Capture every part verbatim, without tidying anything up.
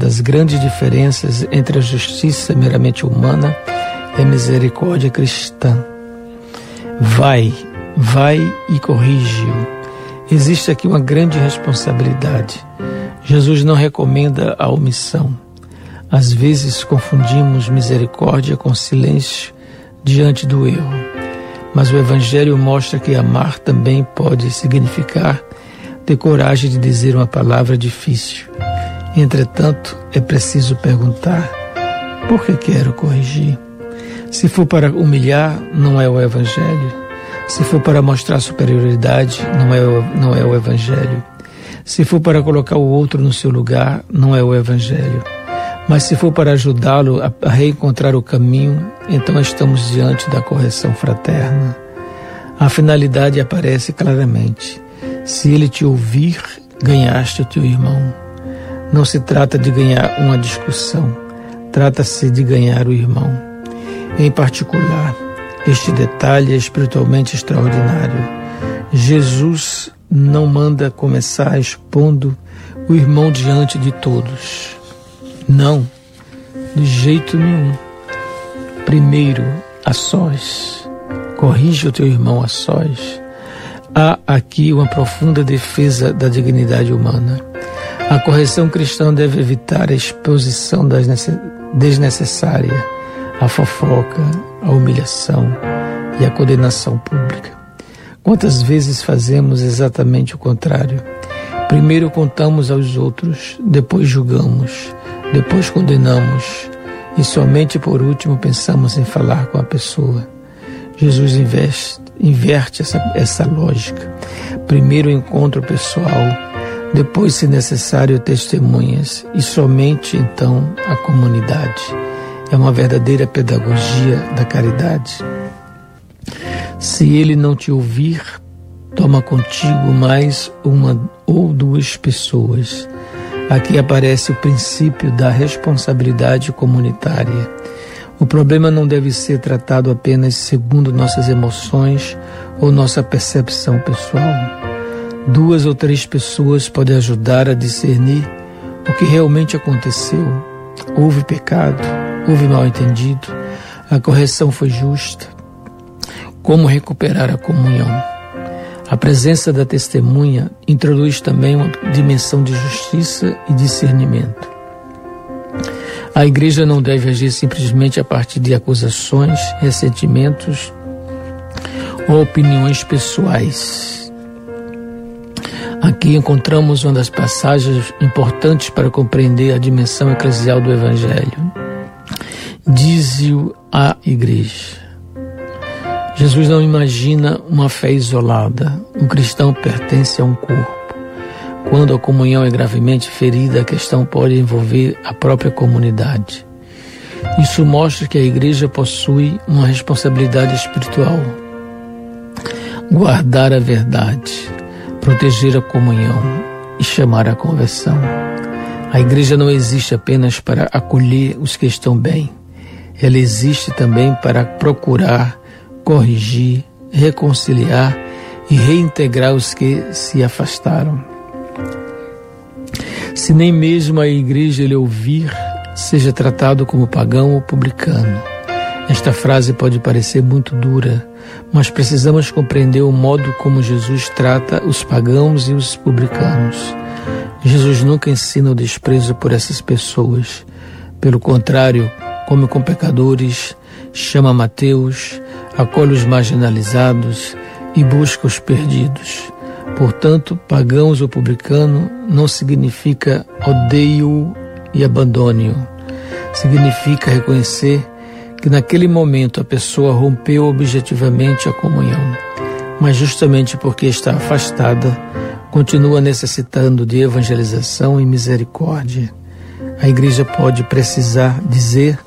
das grandes diferenças entre a justiça meramente humana e a misericórdia cristã. Vai, vai e corrige-o. Existe aqui uma grande responsabilidade. Jesus não recomenda a omissão. Às vezes confundimos misericórdia com silêncio diante do erro. Mas o Evangelho mostra que amar também pode significar ter coragem de dizer uma palavra difícil. Entretanto, é preciso perguntar: por que quero corrigir? Se for para humilhar, não é o Evangelho. Se for para mostrar superioridade, não é o, não é o Evangelho. Se for para colocar o outro no seu lugar, não é o Evangelho. Mas se for para ajudá-lo a, a reencontrar o caminho, então estamos diante da correção fraterna. A finalidade aparece claramente. Se ele te ouvir, ganhaste o teu irmão. Não se trata de ganhar uma discussão, trata-se de ganhar o irmão. Em particular, este detalhe é espiritualmente extraordinário. Jesus não manda começar expondo o irmão diante de todos. Não, de jeito nenhum. Primeiro, a sós. Corrige o teu irmão a sós. Há aqui uma profunda defesa da dignidade humana. A correção cristã deve evitar a exposição desnecessária, a fofoca, a humilhação e a condenação pública. Quantas vezes fazemos exatamente o contrário? Primeiro contamos aos outros, depois julgamos, depois condenamos e somente por último pensamos em falar com a pessoa. Jesus investe, inverte essa, essa lógica. Primeiro o encontro pessoal, depois, se necessário, testemunhas e somente então a comunidade. É uma verdadeira pedagogia da caridade. Se ele não te ouvir, toma contigo mais uma ou duas pessoas. Aqui aparece o princípio da responsabilidade comunitária. O problema não deve ser tratado apenas segundo nossas emoções ou nossa percepção pessoal. Duas ou três pessoas podem ajudar a discernir o que realmente aconteceu. Houve pecado, houve mal-entendido, a correção foi justa. Como recuperar a comunhão? A presença da testemunha introduz também uma dimensão de justiça e discernimento. A igreja não deve agir simplesmente a partir de acusações, ressentimentos ou opiniões pessoais. Aqui encontramos uma das passagens importantes para compreender a dimensão eclesial do Evangelho. Diz-o à igreja. Jesus não imagina uma fé isolada. O cristão pertence a um corpo. Quando a comunhão é gravemente ferida, a questão pode envolver a própria comunidade. Isso mostra que a igreja possui uma responsabilidade espiritual. Guardar a verdade, proteger a comunhão e chamar a conversão. A igreja não existe apenas para acolher os que estão bem. Ela existe também para procurar, corrigir, reconciliar e reintegrar os que se afastaram. Se nem mesmo a igreja lhe ouvir, seja tratado como pagão ou publicano. Esta frase pode parecer muito dura, mas precisamos compreender o modo como Jesus trata os pagãos e os publicanos. Jesus nunca ensina o desprezo por essas pessoas. Pelo contrário, come com pecadores, chama Mateus, acolhe os marginalizados e busca os perdidos. Portanto, pagãos ou publicano não significa odeio e abandone-o. Significa reconhecer que naquele momento a pessoa rompeu objetivamente a comunhão, mas justamente porque está afastada, continua necessitando de evangelização e misericórdia. A igreja pode precisar dizer: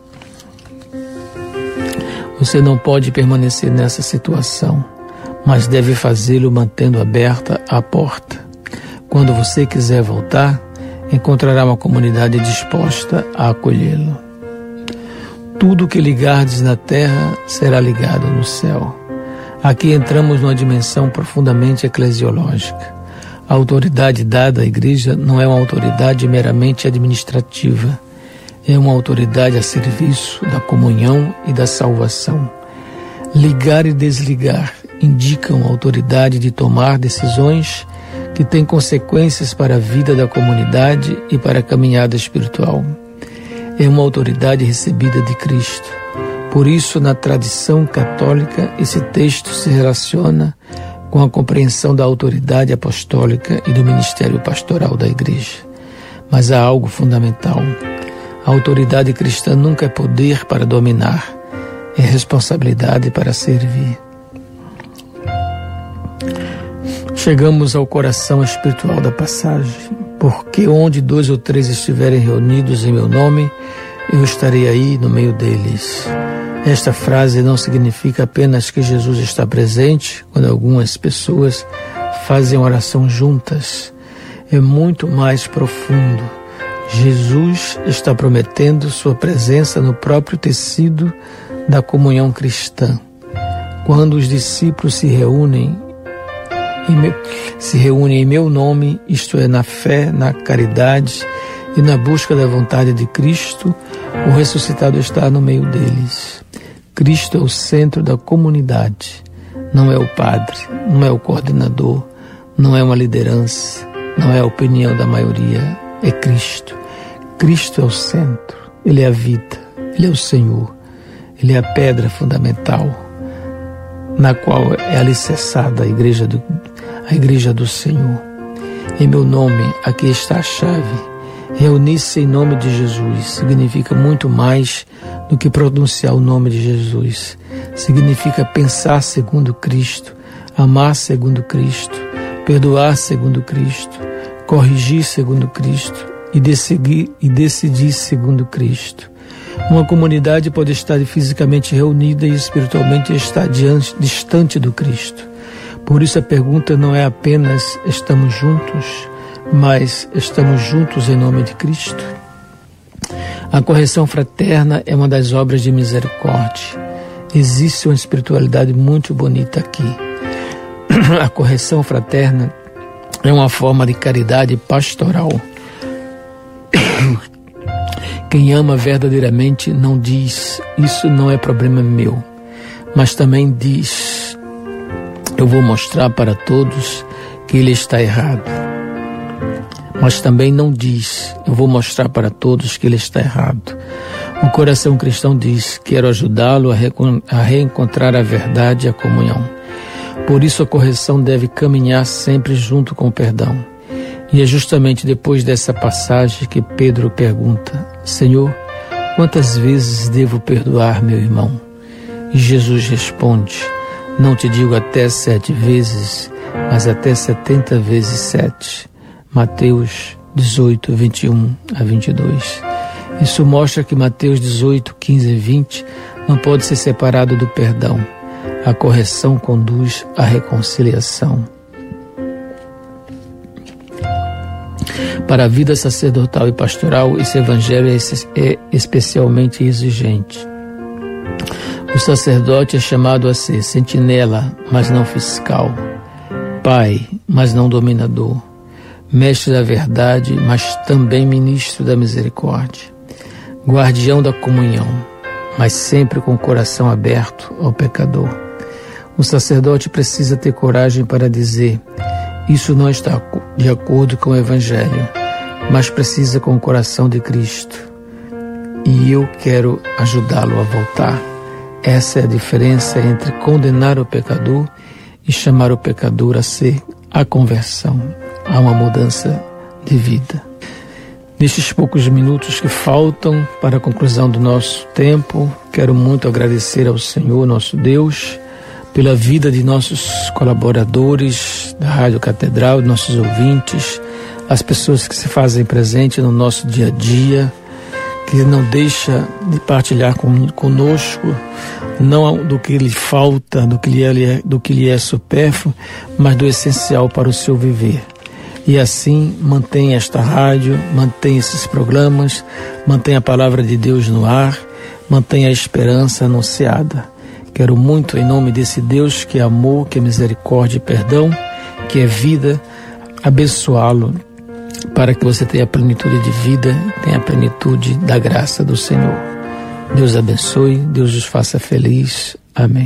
você não pode permanecer nessa situação, mas deve fazê-lo mantendo aberta a porta. Quando você quiser voltar, encontrará uma comunidade disposta a acolhê-lo. Tudo que ligardes na terra será ligado no céu. Aqui entramos numa dimensão profundamente eclesiológica. A autoridade dada à igreja não é uma autoridade meramente administrativa, é uma autoridade a serviço da comunhão e da salvação. Ligar e desligar indicam a autoridade de tomar decisões que têm consequências para a vida da comunidade e para a caminhada espiritual. É uma autoridade recebida de Cristo. Por isso, na tradição católica, esse texto se relaciona com a compreensão da autoridade apostólica e do ministério pastoral da igreja. Mas há algo fundamental. A autoridade cristã nunca é poder para dominar, é responsabilidade para servir. Chegamos ao coração espiritual da passagem, porque onde dois ou três estiverem reunidos em meu nome, eu estarei aí no meio deles. Esta frase não significa apenas que Jesus está presente quando algumas pessoas fazem oração juntas. É muito mais profundo. Jesus está prometendo sua presença no próprio tecido da comunhão cristã. Quando os discípulos se reúnem Em meu, se reúnem em meu nome, isto é, na fé, na caridade e na busca da vontade de Cristo, o ressuscitado está no meio deles. Cristo é o centro da comunidade, não é o padre, não é o coordenador, não é uma liderança, não é a opinião da maioria, é Cristo. Cristo é o centro, Ele é a vida, Ele é o Senhor, Ele é a pedra fundamental, na qual é alicerçada a igreja do, a igreja do Senhor. Em meu nome, aqui está a chave. Reunir-se em nome de Jesus significa muito mais do que pronunciar o nome de Jesus. Significa pensar segundo Cristo, amar segundo Cristo, perdoar segundo Cristo, corrigir segundo Cristo e decidir, e decidir segundo Cristo. Uma comunidade pode estar fisicamente reunida e espiritualmente estar diante, distante do Cristo. Por isso a pergunta não é apenas estamos juntos, mas estamos juntos em nome de Cristo. A correção fraterna é uma das obras de misericórdia. Existe uma espiritualidade muito bonita aqui. A correção fraterna é uma forma de caridade pastoral. Quem ama verdadeiramente não diz, isso não é problema meu, mas também diz, eu vou mostrar para todos que ele está errado. Mas também não diz, eu vou mostrar para todos que ele está errado. O coração cristão diz, quero ajudá-lo a, recon- a reencontrar a verdade e a comunhão. Por isso a correção deve caminhar sempre junto com o perdão. E é justamente depois dessa passagem que Pedro pergunta, Senhor, quantas vezes devo perdoar meu irmão? E Jesus responde, não te digo até sete vezes, mas até setenta vezes sete. Mateus dezoito, vinte e um a vinte e dois. Isso mostra que Mateus dezoito, quinze e vinte não pode ser separado do perdão. A correção conduz à reconciliação. Para a vida sacerdotal e pastoral, esse evangelho é especialmente exigente. O sacerdote é chamado a ser sentinela, mas não fiscal, pai, mas não dominador, mestre da verdade, mas também ministro da misericórdia, guardião da comunhão, mas sempre com o coração aberto ao pecador. O sacerdote precisa ter coragem para dizer, isso não está de acordo com o Evangelho, mas precisa com o coração de Cristo. E eu quero ajudá-lo a voltar. Essa é a diferença entre condenar o pecador e chamar o pecador a ser a conversão, a uma mudança de vida. Nestes poucos minutos que faltam para a conclusão do nosso tempo, quero muito agradecer ao Senhor, nosso Deus, pela vida de nossos colaboradores da Rádio Catedral, nossos ouvintes, as pessoas que se fazem presente no nosso dia a dia, que não deixa de partilhar com, conosco, não do que lhe falta, do que lhe, é, do que lhe é supérfluo, mas do essencial para o seu viver. E assim mantém esta rádio, mantém esses programas, mantém a palavra de Deus no ar, mantém a esperança anunciada. Quero muito, em nome desse Deus que é amor, que é misericórdia e perdão, que é vida, abençoá-lo para que você tenha a plenitude de vida, tenha a plenitude da graça do Senhor. Deus abençoe, Deus os faça feliz. Amém.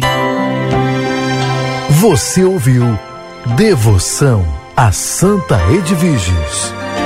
Você ouviu Devoção a Santa Edviges.